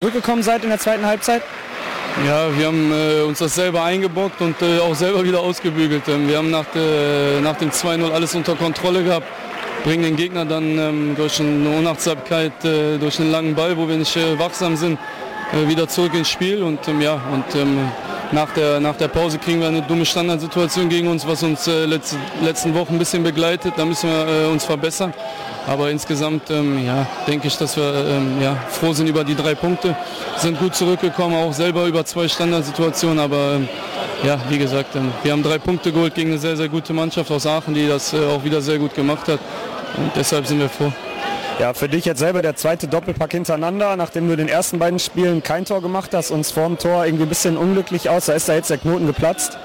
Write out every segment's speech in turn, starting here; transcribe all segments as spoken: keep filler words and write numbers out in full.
zurückgekommen seid in der zweiten Halbzeit? Ja, wir haben äh, uns das selber eingebockt und äh, auch selber wieder ausgebügelt. Ähm, wir haben nach, de, nach dem zwei null alles unter Kontrolle gehabt, bringen den Gegner dann ähm, durch eine Unachtsamkeit, äh, durch einen langen Ball, wo wir nicht äh, wachsam sind, äh, wieder zurück ins Spiel. Und ähm, ja, und ähm, nach, der, nach der Pause kriegen wir eine dumme Standardsituation gegen uns, was uns äh, letzte, letzten Wochen ein bisschen begleitet. Da müssen wir äh, uns verbessern. Aber insgesamt ähm, ja, denke ich, dass wir ähm, ja, froh sind über die drei Punkte. Sind gut zurückgekommen, auch selber über zwei Standardsituationen. Aber ähm, ja, wie gesagt, ähm, wir haben drei Punkte geholt gegen eine sehr, sehr gute Mannschaft aus Aachen, die das äh, auch wieder sehr gut gemacht hat. Und deshalb sind wir froh. Ja, für dich jetzt selber der zweite Doppelpack hintereinander, nachdem du in den ersten beiden Spielen kein Tor gemacht hast und es vor dem Tor irgendwie ein bisschen unglücklich aus. Da ist da jetzt der Knoten geplatzt.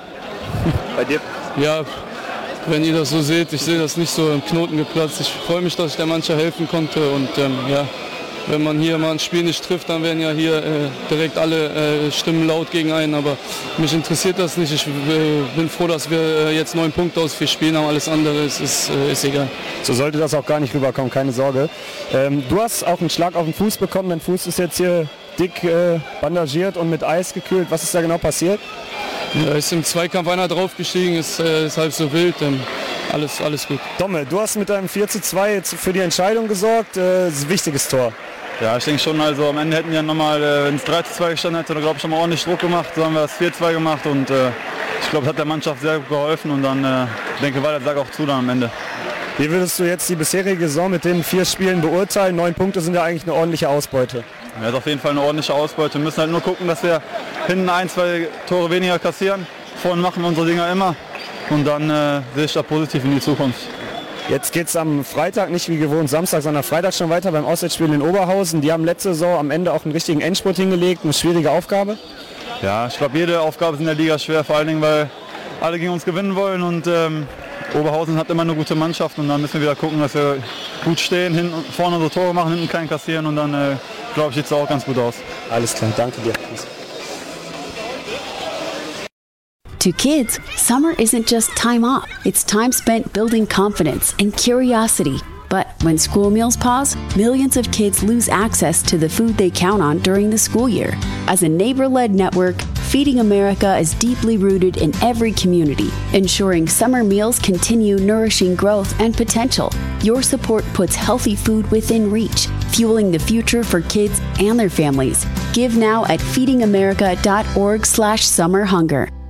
Bei dir? Ja. Wenn ihr das so seht, ich sehe das nicht so im Knoten geplatzt. Ich freue mich, dass ich der Mannschaft helfen konnte. Und ähm, ja, wenn man hier mal ein Spiel nicht trifft, dann werden ja hier äh, direkt alle äh, Stimmen laut gegen einen. Aber mich interessiert das nicht. Ich äh, bin froh, dass wir äh, jetzt neun Punkte aus vier Spielen haben. Alles andere ist, ist, äh, ist egal. So sollte das auch gar nicht rüberkommen, keine Sorge. Ähm, du hast auch einen Schlag auf den Fuß bekommen. Dein Fuß ist jetzt hier dick äh, bandagiert und mit Eis gekühlt. Was ist da genau passiert? Ja, ist im Zweikampf einer draufgestiegen, ist, äh, ist halb so wild. Ähm, alles, alles gut. Domme, du hast mit deinem vier zu zwei jetzt für die Entscheidung gesorgt. Äh, das ist ein wichtiges Tor. Ja, ich denke schon, also am Ende hätten wir nochmal, äh, wenn es drei zu zwei gestanden hätte, glaube ich, schon mal ordentlich Druck gemacht. So haben wir das vier zu zwei gemacht und äh, ich glaube, das hat der Mannschaft sehr gut geholfen und dann äh, denke ich, Walter sagt auch zu dann am Ende. Wie würdest du jetzt die bisherige Saison mit den vier Spielen beurteilen? Neun Punkte sind ja eigentlich eine ordentliche Ausbeute. Ja, ist auf jeden Fall eine ordentliche Ausbeute. Wir müssen halt nur gucken, dass wir hinten ein, zwei Tore weniger kassieren. Vorne machen wir unsere Dinger immer und dann äh, sehe ich da positiv in die Zukunft. Jetzt geht es am Freitag, nicht wie gewohnt Samstag, sondern Freitag schon weiter beim Auswärtsspiel in Oberhausen. Die haben letzte Saison am Ende auch einen richtigen Endspurt hingelegt, eine schwierige Aufgabe. Ja, ich glaube, jede Aufgabe ist in der Liga schwer, vor allen Dingen, weil alle gegen uns gewinnen wollen und ähm, Oberhausen hat immer eine gute Mannschaft und dann müssen wir wieder gucken, dass wir gut stehen, hinten, vorne unsere Tore machen, hinten keinen kassieren und dann äh, glaube ich, sieht es auch ganz gut aus. Alles klar, danke dir. To kids, summer isn't just time off. It's time spent building confidence and curiosity. But when school meals pause, millions of kids lose access to the food they count on during the school year. As a neighbor-led network, Feeding America is deeply rooted in every community, ensuring summer meals continue nourishing growth and potential. Your support puts healthy food within reach, fueling the future for kids and their families. Give now at feeding america dot org slash summer hunger.